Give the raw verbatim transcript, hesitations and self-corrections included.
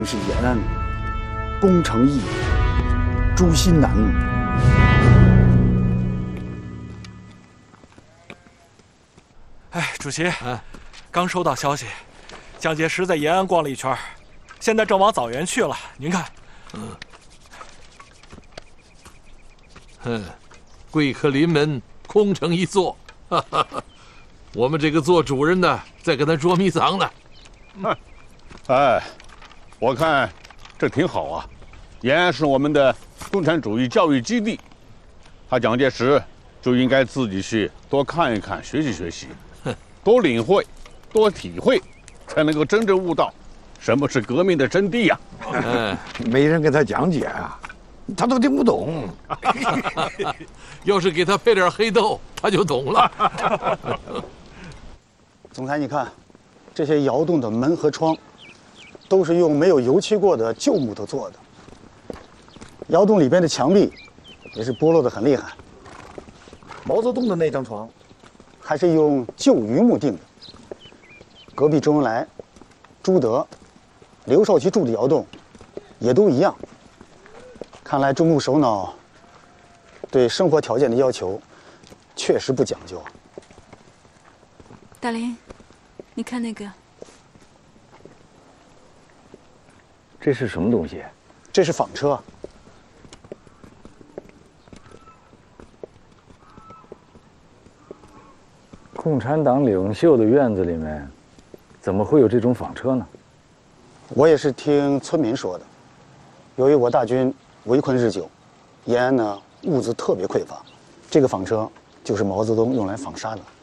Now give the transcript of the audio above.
是延安、龚承义、朱新南。 哎，主席，啊、刚收到消息，蒋介石在延安逛了一圈，现在正往枣园去了。您看， 嗯，哼，贵客临门，空城一座。哈哈哈，我们这个做主人的在跟他捉迷藏呢。 嗯，哎，我看这挺好啊。延安是我们的共产主义教育基地，他蒋介石就应该自己去多看一看，学习学习，多领会，多体会，才能够真正悟到什么是革命的真谛呀。 嗯，没人给他讲解啊，他都听不懂。 要是给他配点黑豆，他就懂了。 总裁，你看，这些窑洞的门和窗，都是用没有油漆过的旧木头做的。窑洞里边的墙壁，也是剥落得很厉害。毛泽东的那张床，还是用旧榆木定的。隔壁周恩来、朱德、刘少奇住的窑洞，也都一样。看来中共首脑对生活条件的要求，确实不讲究。 大林，你看那个， 这是什么东西？ 这是纺车。 共产党领袖的院子里面，怎么会有这种纺车呢？ 我也是听村民说的。由于我大军围困日久，延安呢物资特别匮乏，这个纺车就是毛泽东用来纺纱的。